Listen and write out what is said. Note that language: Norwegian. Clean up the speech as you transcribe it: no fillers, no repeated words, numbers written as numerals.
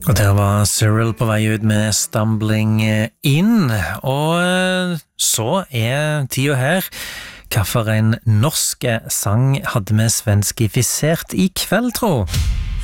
Og der var Cyril på vei ut med Stumbling In, og så tida her. Hva for en norsk sang hadde vi svenskifisert i kveld, tro?